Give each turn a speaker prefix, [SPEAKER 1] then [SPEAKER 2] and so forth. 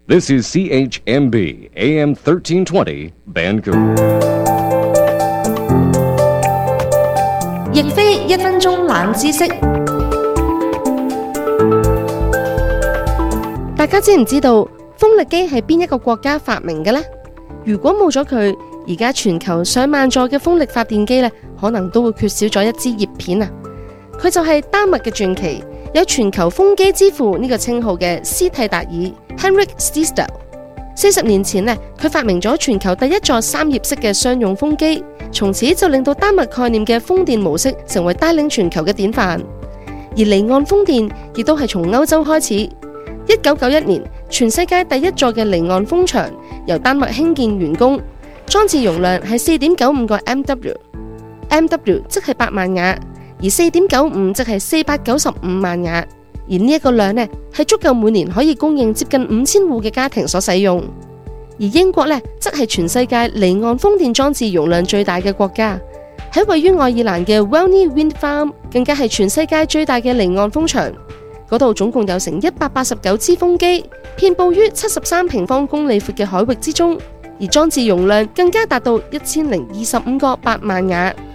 [SPEAKER 1] This is CHMB AM 1320 Vancouver。
[SPEAKER 2] 亦非一分鐘冷知識。大家知唔知道風力機係邊一個國家發明嘅呢？如果冇咗佢，而家全球上萬座嘅風力發電機呢，可能都會缺少咗一支葉片啊！佢就係丹麥嘅傳奇，有全球風機之父呢個稱號嘅斯蒂達爾 Henrik Stiesdal。40年前呢，佢發明咗全球第一座3葉式嘅商用風機，從此就令到丹麥概念嘅風電模式成為帶領全球嘅典範。而離岸風電亦都係從歐洲開始。1991年，全世界第一座嘅離岸風場由丹麥興建完工，裝置容量係 4.95 個 MW 即係8萬瓦，而 4.95 即係495萬瓦。而呢一個量呢，係足夠每年可以供應接近5000戶嘅家庭所使用。而英國呢，則係全世界離岸風電裝置容量最大嘅國家，喺位於愛爾蘭嘅 Walney Wind Farm 更加係全世界最大嘅離岸風場。嗰度總共有成189支風機，遍佈於73平方公里闊嘅海域之中，而裝置容量更加達到1025個8萬瓦。